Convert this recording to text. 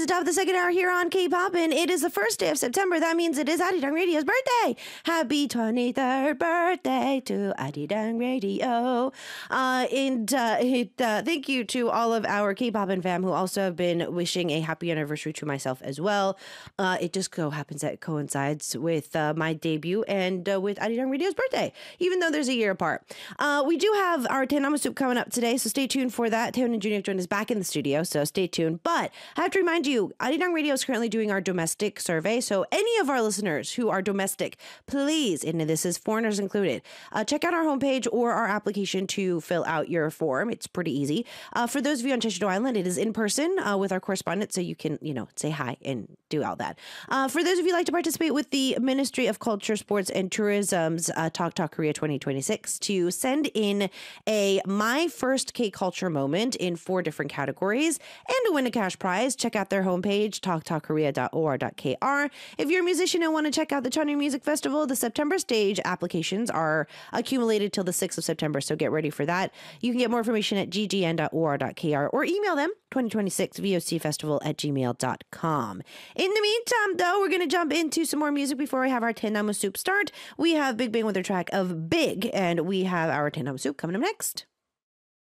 the top of the second hour here on K-Pop, and it is the first day of September. That means it is Arirang Radio's birthday. Happy 23rd birthday to Arirang Radio. Thank you to all of our K-Pop and fam who also have been wishing a happy anniversary to myself as well. It just so happens that it coincides with my debut and with Arirang Radio's birthday, even though there's a year apart. We do have our Taennamu Soup coming up today, so stay tuned for that. Taehoon and Junior joined us back in the studio, so stay tuned. But I have to remind you, Arirang Radio is currently doing our domestic survey, so any of our listeners who are domestic, please, and this is foreigners included, check out our homepage or our application to fill out your form. It's pretty easy. For those of you on Jeju-do Island, it is in person with our correspondent, so you can, say hi and do all that. For those of you who like to participate with the Ministry of Culture, Sports, and Tourism's Talk Korea 2026 to send in a My First K-Culture Moment in 4 different categories and to win a cash prize, check out their homepage, talktalkkorea.or.kr. If you're a musician and want to check out the Cheonryung Music Festival, the September stage applications are accumulated till the 6th of September, so get ready for that. You can get more information at ggn.or.kr or email them, 2026vocfestival@gmail.com. In the meantime, though, we're going to jump into some more music before we have our Taennamu Soup start. We have Big Bang with their track of Big, and we have our Taennamu Soup coming up next.